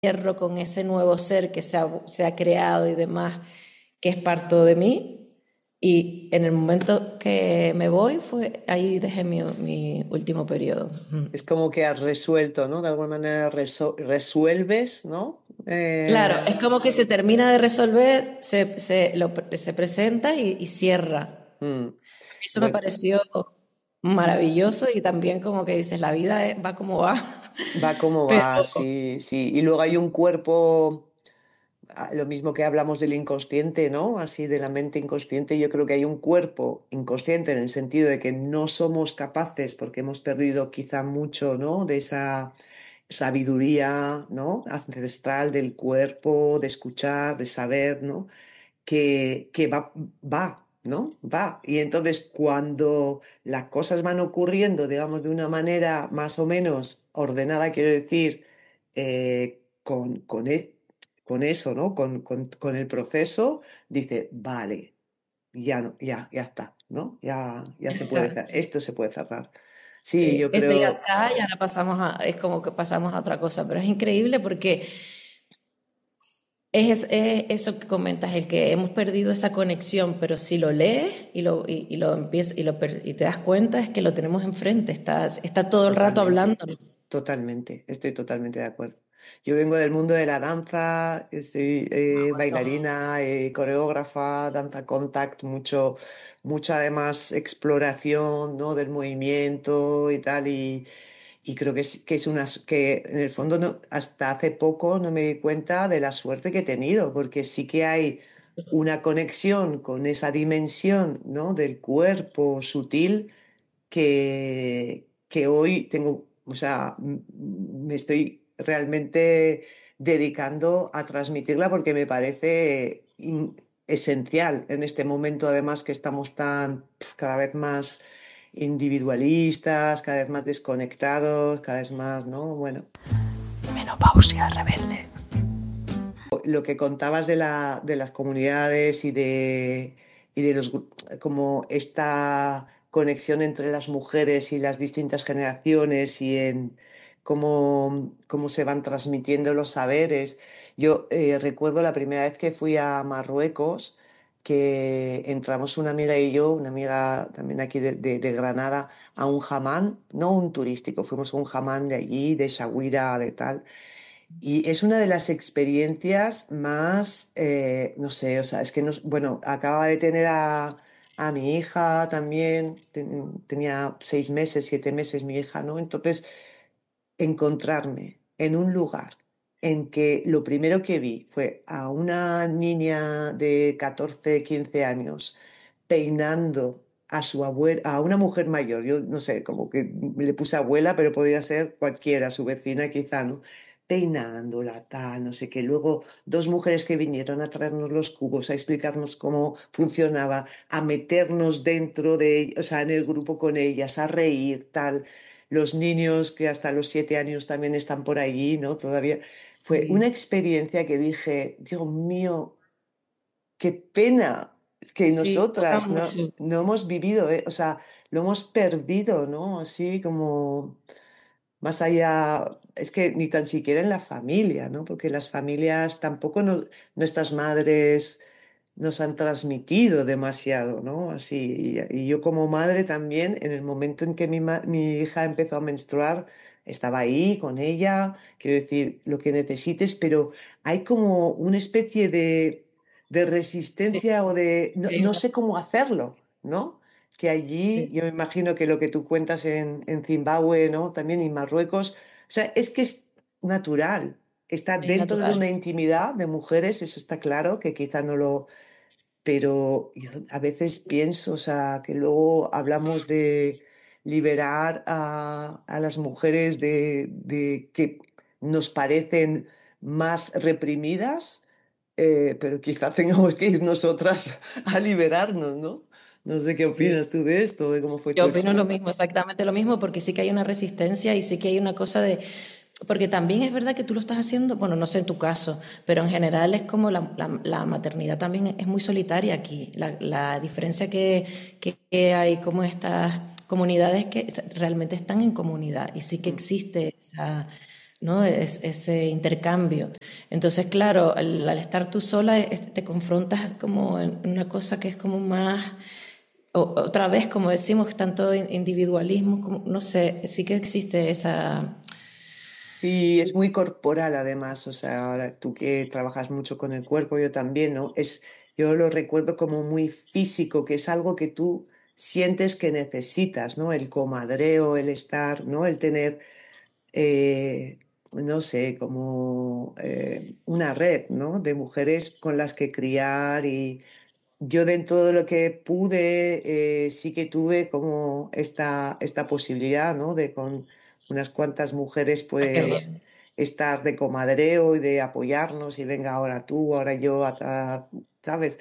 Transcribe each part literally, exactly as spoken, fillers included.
cierro con ese nuevo ser que se ha, se ha creado y demás, que es parte de mí. Y en el momento que me voy, fue ahí dejé mi, mi último periodo. Ujú. Es como que has resuelto, ¿no? De alguna manera reso- resuelves, ¿no? Claro, Eh, es como que se termina de resolver, se, se, lo, se presenta y, y cierra. mm, Eso me bueno, pareció maravilloso y también como que dices, la vida es- va como va. va como Pero va, sí, sí. Y luego hay un cuerpo, ah, lo mismo que hablamos del inconsciente, ¿no? Así de la mente inconsciente, yo creo que hay un cuerpo inconsciente en el sentido de que no somos capaces, porque hemos perdido quizá mucho, ¿no? De esa sabiduría, ¿no? Ancestral del cuerpo, de escuchar, de saber, ¿no? Que, que va, va, ¿no? Va. Y entonces cuando las cosas van ocurriendo, digamos, de una manera más o menos ordenada, quiero decir, eh, con, con, e- con eso, ¿no? Con, con- con el proceso, dice, vale, ya no, ya, ya está, ¿no? Ya, ya ya se puede está, cerrar, sí. esto se puede cerrar. Sí, Sí, yo este ya creo, está y ahora pasamos a, es como que pasamos a otra cosa, pero es increíble porque es, es eso que comentas, el que hemos perdido esa conexión, pero si lo lees y lo, y, y lo empiezas y, lo, per- y te das cuenta es que lo tenemos enfrente, está, está todo el rato hablando. totalmente, totalmente, estoy totalmente de acuerdo. Yo vengo del mundo de la danza, soy eh, bailarina, eh, coreógrafa, danza contact, mucho, mucha además exploración, ¿no? Del movimiento y tal, y, y creo que es, que es una, que en el fondo no, hasta hace poco no me di cuenta de la suerte que he tenido, porque sí que hay una conexión con esa dimensión, ¿no? Del cuerpo sutil que, que hoy tengo, o sea, m- me estoy realmente dedicando a transmitirla porque me parece in- esencial en este momento, además que estamos tan pf, cada vez más individualistas, cada vez más desconectados, cada vez más, ¿no? Bueno, Menopausia rebelde. lo que contabas de la, de las comunidades y de, y de los, gru- como esta conexión entre las mujeres y las distintas generaciones y en cómo, cómo se van transmitiendo los saberes. Yo eh, recuerdo la primera vez que fui a Marruecos, que entramos una amiga y yo, una amiga también aquí de, de- de Granada, a un hamán, no un turístico, fuimos a un hamán de allí, de Essaouira, de tal. Y es una de las experiencias más, eh, no sé, o sea, es que no, bueno, acababa de tener a, a mi hija también, ten- tenía seis meses, siete meses mi hija, ¿no? Entonces, encontrarme en un lugar en que lo primero que vi fue a una niña de catorce quince años peinando a su abuela, a una mujer mayor, yo no sé, como que le puse abuela, pero podía ser cualquiera, su vecina quizá, ¿no? Peinándola, tal, no sé qué. Luego, dos mujeres que vinieron a traernos los cubos, a explicarnos cómo funcionaba, a meternos dentro de, o sea, en el grupo con ellas, a reír, tal. Los niños que hasta los siete años también están por allí, ¿no? Todavía. Fue una Sí, experiencia que dije, Dios mío, qué pena que sí, toca nosotras no, mucho. no hemos vivido, ¿eh? O sea, lo hemos perdido, ¿no? Así como más allá, es que ni tan siquiera en la familia, ¿no? Porque las familias tampoco no- nuestras madres nos han transmitido demasiado, ¿no? Así, y, y yo como madre también, en el momento en que mi, ma- mi hija empezó a menstruar, estaba ahí con ella, quiero decir, lo que necesites, pero hay como una especie de, de Sí, resistencia o de, no, sí, no sé cómo hacerlo, ¿no? Que allí, sí. yo me imagino que lo que tú cuentas en, en Zimbabue, ¿no? También en Marruecos, o sea, es que es natural, está Es dentro de natural. una intimidad de mujeres, eso está claro, que quizá no lo, pero yo a veces pienso, o sea, que luego hablamos de liberar a, a las mujeres de, de que nos parecen más reprimidas, eh, pero quizá tengamos que ir nosotras a liberarnos, ¿no? No sé qué Sí. opinas tú de esto, de cómo fue Yo tu opino lo experiencia. mismo, exactamente lo mismo, porque sí que hay una resistencia y sí que hay una cosa de... Porque también es verdad que tú lo estás haciendo, bueno, no sé en tu caso, pero en general es como la, la- la maternidad también es muy solitaria aquí. La, la diferencia que, que- que hay como estas comunidades que realmente están en comunidad y sí que existe esa, ¿no? Es, ese intercambio. Entonces, claro, al, al estar tú sola es- te confrontas como en una cosa que es como más, o- otra vez, como decimos, tanto in- individualismo, como, no sé, sí que existe esa... Sí, es muy corporal además, o sea, ahora tú que trabajas mucho con el cuerpo, yo también, ¿no? Es, yo lo recuerdo como muy físico, que es algo que tú sientes que necesitas, ¿no? El comadreo, el estar, ¿no? El tener, eh, no sé, como eh, una red, ¿no? De mujeres con las que criar y yo dentro de lo que pude, eh, sí que tuve como esta, esta posibilidad, ¿no? De con unas cuantas mujeres, Ah, qué pues, bien. estar de comadreo y de apoyarnos y venga ahora tú, ahora yo, a- a- ¿sabes?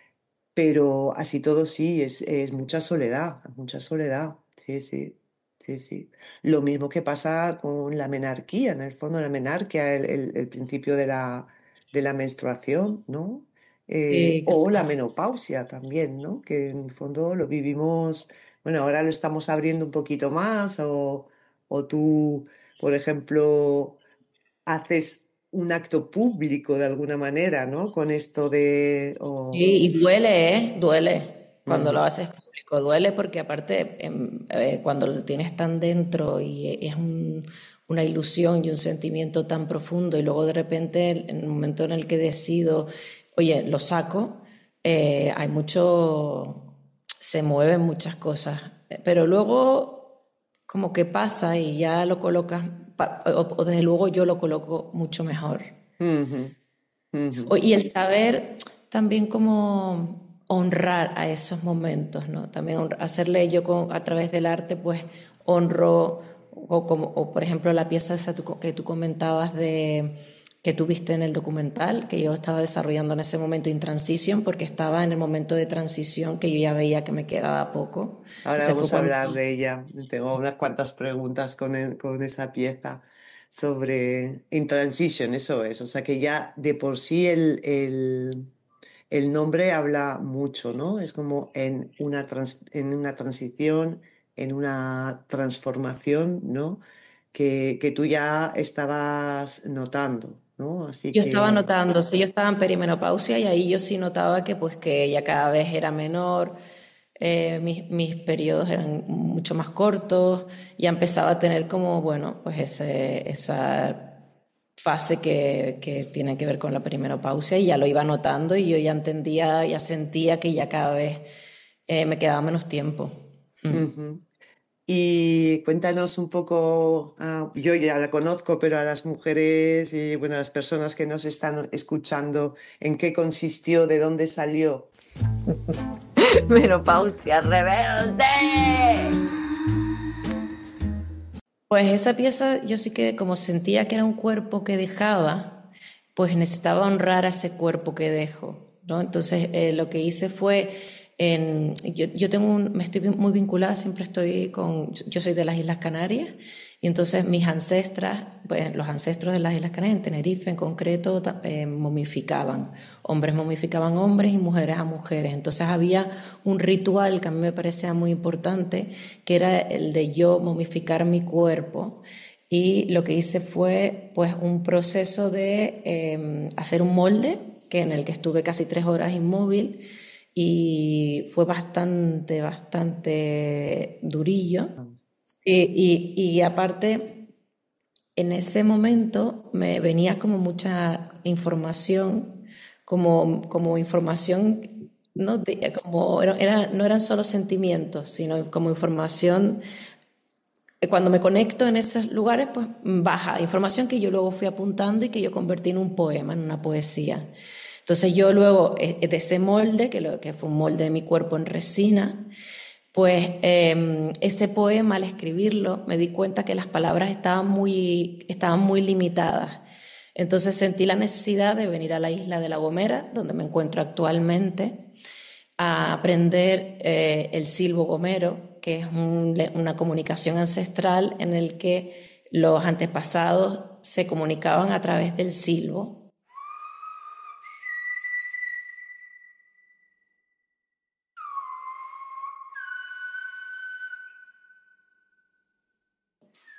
Pero así todo sí, es, es mucha soledad, mucha soledad. Sí, sí, sí, sí. Lo mismo que pasa con la menarquía, en el fondo la menarquía, el, el- el principio de la, de la menstruación, ¿no? Eh, Sí, o la claro. menopausia también, ¿no? Que en el fondo lo vivimos, bueno, ahora lo estamos abriendo un poquito más, o, o tú, por ejemplo, haces un acto público de alguna manera, ¿no? Con esto de... Sí, o y duele, ¿eh? Duele cuando lo Ujú. haces público, duele porque aparte em, eh, cuando lo tienes tan dentro y es un- una ilusión y un sentimiento tan profundo y luego de repente en el momento en el que decido, oye, lo saco, eh, hay mucho, se mueven muchas cosas, eh, pero luego como que pasa y ya lo colocas, pa- o, o desde luego yo lo coloco mucho mejor. Ujú, ujú, O- Y el saber también cómo honrar a esos momentos, ¿no? También honr- hacerle yo con, a través del arte, pues honro, o, como, o por ejemplo la pieza esa tu- que tú comentabas de que tuviste en el documental, que yo estaba desarrollando en ese momento in transition, porque estaba en el momento de transición que yo ya veía que me quedaba poco. Ahora Entonces fue vamos a cuando... hablar de ella. Tengo unas cuantas preguntas con, el- con esa pieza sobre In Transition, eso es. O sea que ya de por sí el, el, el nombre habla mucho, ¿no? Es como en una, trans- en una transición, en una transformación, ¿no? Que, que tú ya estabas notando, ¿no? Así Yo estaba que... notando, sí, yo estaba en perimenopausia y ahí yo sí notaba que pues que ella cada vez era menor, eh, mis, mis periodos eran mucho más cortos, ya empezaba a tener como, bueno, pues ese, esa fase que, que tiene que ver con la perimenopausia y ya lo iba notando y yo ya entendía, ya sentía que ya cada vez eh, me quedaba menos tiempo. Mm. Ujú. Y cuéntanos un poco, ah, yo ya la conozco, pero a las mujeres y bueno, a las personas que nos están escuchando, ¿en qué consistió, de dónde salió? Menopausia rebelde. Pues esa pieza yo sí que como sentía que era un cuerpo que dejaba, pues necesitaba honrar a ese cuerpo que dejo, ¿no? Entonces eh, lo que hice fue, en, yo, yo tengo un, me estoy muy vinculada, siempre estoy con, yo soy de las Islas Canarias y entonces mis ancestras, pues los ancestros de las Islas Canarias, en Tenerife en concreto, ta- eh, momificaban, hombres momificaban hombres y mujeres a mujeres, entonces había un ritual que a mí me parecía muy importante, que era el de yo momificar mi cuerpo. Y lo que hice fue pues un proceso de eh, hacer un molde, que en el que estuve casi tres horas inmóvil y fue bastante, bastante durillo. Y, y, y aparte, en ese momento me venía como mucha información, como, como información, ¿no? De- como era, era- no eran solo sentimientos, sino como información. eh, Cuando me conecto en esos lugares, pues baja información que yo luego fui apuntando y que yo convertí en un poema, en una poesía. Entonces yo luego, eh, de ese molde, que, lo, que fue un molde de mi cuerpo en resina, pues eh, ese poema al escribirlo me di cuenta que las palabras estaban muy, estaban muy limitadas. Entonces sentí la necesidad de venir a la isla de La Gomera, donde me encuentro actualmente, a aprender eh, el silbo gomero, que es un, una comunicación ancestral en el que los antepasados se comunicaban a través del silbo.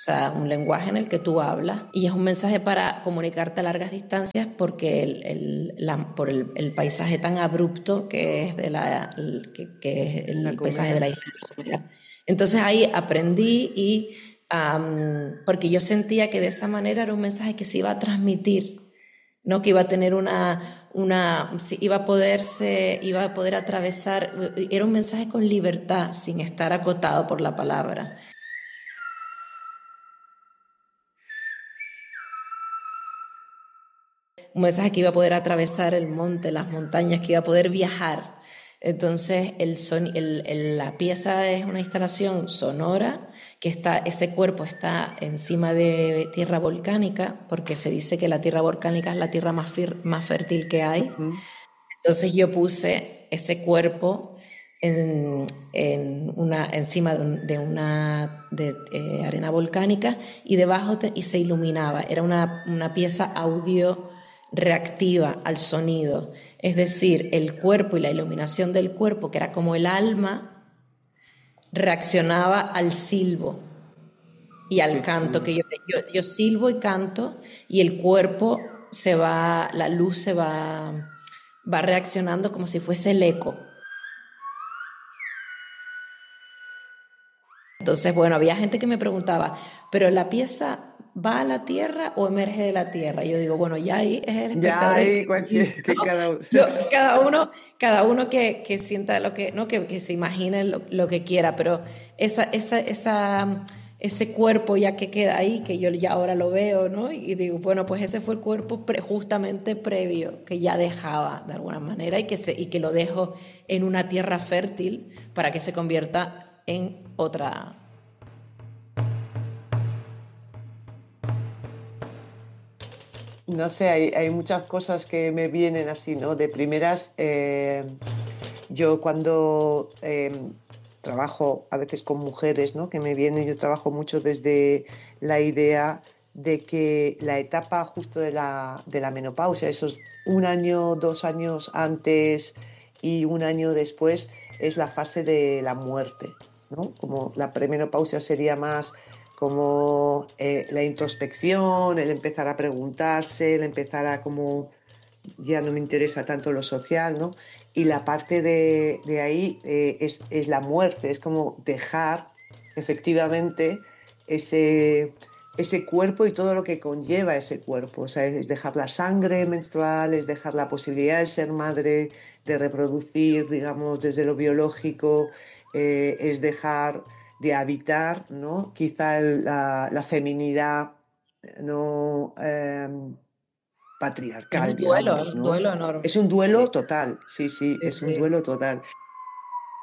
sea, un lenguaje en el que tú hablas y es un mensaje para comunicarte a largas distancias porque el, el, la, por el, el paisaje tan abrupto que es, de la, el, que, que es La el paisaje de Gomera. la isla. Entonces ahí aprendí y um, porque yo sentía que de esa manera era un mensaje que se iba a transmitir, ¿no? Que iba a tener una, una, iba a poderse, iba a poder atravesar, era un mensaje con libertad, sin estar acotado por la palabra. Un mensaje que iba a poder atravesar el monte, las montañas, que iba a poder viajar. Entonces, el son, el, el, la pieza es una instalación sonora, que está, ese cuerpo está encima de tierra volcánica, porque se dice que la tierra volcánica es la tierra más, fir, más fértil que hay. Ujú. Entonces yo puse ese cuerpo en, en una, encima de, un, de una de, eh, arena volcánica y debajo te, y se iluminaba. Era una, una pieza audio reactiva al sonido. Es decir, el cuerpo y la iluminación del cuerpo, que era como el alma, reaccionaba al silbo y al Qué canto, chulo. que yo, yo, yo silbo y canto y el cuerpo se va, la luz se va, va reaccionando como si fuese el eco. Entonces, bueno, había gente que me preguntaba, ¿pero la pieza va a la tierra o emerge de la tierra? Y yo digo, bueno, ya ahí es el Ya espectador el que hay cualquier, que ¿no? cada uno. Yo, cada uno, cada uno que, que sienta lo que, ¿no? Que, que se imagine lo, lo que quiera, pero esa, esa, esa, ese cuerpo ya que queda ahí, que yo ya ahora lo veo, ¿no? Y digo, bueno, pues ese fue el cuerpo pre, justamente previo, que ya dejaba de alguna manera y que, se, y que lo dejo en una tierra fértil para que se convierta en otra. No sé, hay, hay muchas cosas que me vienen así, ¿no? De primeras, eh, yo cuando eh, trabajo a veces con mujeres, ¿no? Que me vienen, yo trabajo mucho desde la idea de que la etapa justo de la, de la menopausia, esos un año, dos años antes y un año después, es la fase de la muerte, ¿no? Como la premenopausia sería más como eh, la introspección, el empezar a preguntarse, el empezar a como ya no me interesa tanto lo social, ¿no? Y la parte de, de ahí eh, es, es la muerte, es como dejar efectivamente ese, ese cuerpo y todo lo que conlleva ese cuerpo. O sea, es dejar la sangre menstrual, es dejar la posibilidad de ser madre, de reproducir, digamos, desde lo biológico, eh, es dejar de habitar, ¿no? Quizá el- la, la feminidad, no eh, Es un patriarcal, duelo, es digamos, un ¿no? duelo enorme. Es un Sí, duelo total, sí, sí, sí, es un sí. duelo total.